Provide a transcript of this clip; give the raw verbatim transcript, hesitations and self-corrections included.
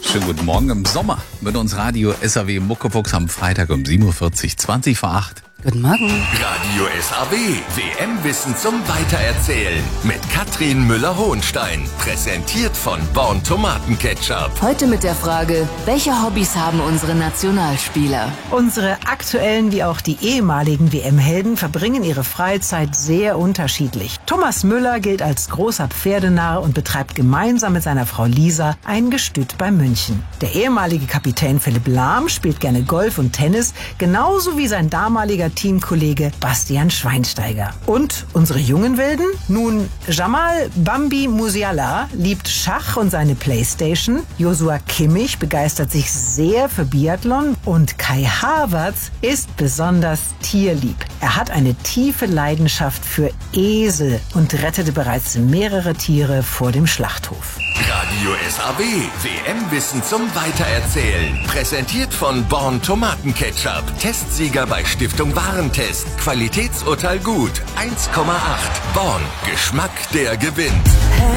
Schönen guten Morgen. Im Sommer wird uns Radio S A W Muckefuchs am Freitag um sieben Uhr vierzig, zwanzig vor acht. Guten Morgen. Radio S A W, W M-Wissen zum Weitererzählen. Mit Katrin Müller-Hohenstein. Präsentiert von Born Tomatenketchup. Heute mit der Frage, welche Hobbys haben unsere Nationalspieler? Unsere aktuellen wie auch die ehemaligen W M-Helden verbringen ihre Freizeit sehr unterschiedlich. Thomas Müller gilt als großer Pferdenarr und betreibt gemeinsam mit seiner Frau Lisa ein Gestüt bei München. Der ehemalige Kapitän Philipp Lahm spielt gerne Golf und Tennis, genauso wie sein damaliger Teamkollege Bastian Schweinsteiger. Und unsere jungen Wilden? Nun, Jamal Bambi Musiala liebt Schach und seine Playstation, Joshua Kimmich begeistert sich sehr für Biathlon und Kai Havertz ist besonders tierlieb. Er hat eine tiefe Leidenschaft für Esel und rettete bereits mehrere Tiere vor dem Schlachthof. Radio S A W, W M-Wissen zum Weitererzählen. Präsentiert von Born Tomatenketchup. Testsieger bei Stiftung Warentest. Qualitätsurteil gut. eins Komma acht. Born. Geschmack, der gewinnt.